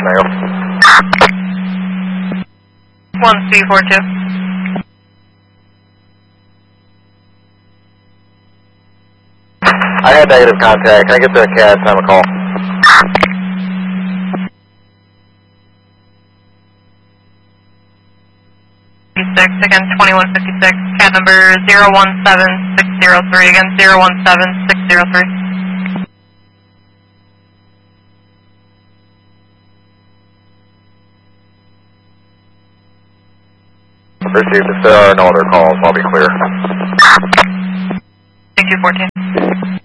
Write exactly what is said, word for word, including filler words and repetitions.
Negative. one C four two. I had negative contact. Can I get the C A D? Time of call. fifty-six, again twenty-one fifty-six, C A D number zero one seven six zero three, again zero one seven six zero three. Received. If there are no other calls, I'll be clear. Thank you, fourteen.